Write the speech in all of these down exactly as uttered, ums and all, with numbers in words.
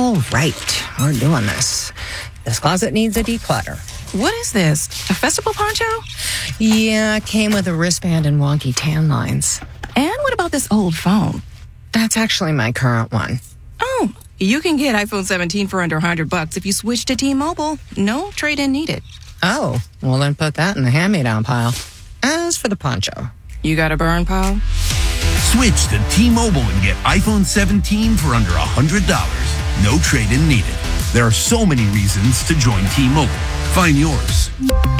All right, we're doing this. This closet needs a declutter. What is this? A festival poncho? Yeah, it came with a wristband and wonky tan lines. And what about this old phone? That's actually my current one. Oh, you can get iPhone seventeen for under one hundred bucks if you switch to T-Mobile. No trade-in needed. Oh, well then put that in the hand-me-down pile. As for the poncho. You got a burn, pal? Switch to T-Mobile and get iPhone seventeen for under one hundred dollars. No trade-in needed. There are so many reasons to join T-Mobile. Find yours.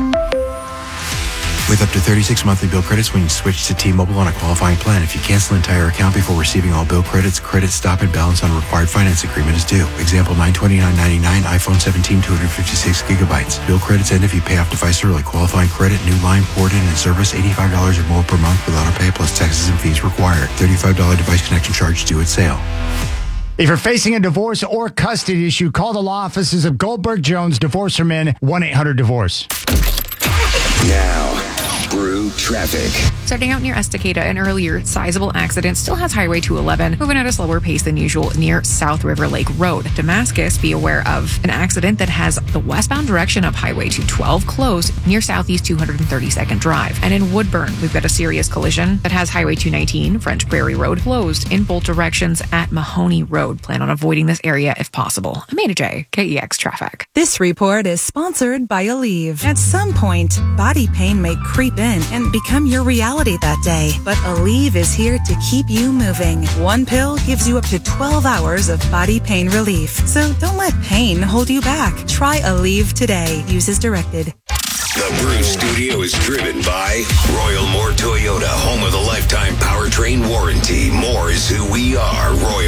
With up to thirty-six monthly bill credits when you switch to T-Mobile on a qualifying plan. If you cancel an entire account before receiving all bill credits, credit stop and balance on required finance agreement is due. Example, nine twenty-nine ninety-nine, iPhone seventeen, two hundred fifty-six gigabytes. Bill credits end if you pay off device early. Qualifying credit, new line, port in, and service, eighty-five dollars or more per month with auto pay plus taxes and fees required. thirty-five dollars device connection charge due at sale. If you're facing a divorce or custody issue, call the law offices of Goldberg Jones, Divorce for Men, one eight hundred divorce. Now, Brew Traffic. Starting out near Estacada, an earlier sizable accident still has Highway two eleven moving at a slower pace than usual near South River Lake Road. Damascus, be aware of an accident that has the westbound direction of Highway two twelve closed near Southeast two hundred thirty-second Drive. And in Woodburn, we've got a serious collision that has Highway two nineteen, French Prairie Road closed in both directions at Mahoney Road. Plan on avoiding this area if possible. Amanda J, K E X Traffic. This report is sponsored by Aleve. At some point, body pain may creep in and become your reality that day, but Aleve is here to keep you moving. One pill gives you up to twelve hours of body pain relief. So don't let pain hold you back. Try Aleve today. Use as directed. The Brew Studio is driven by Royal Moore Toyota, home of the lifetime powertrain warranty. More is who we are. Royal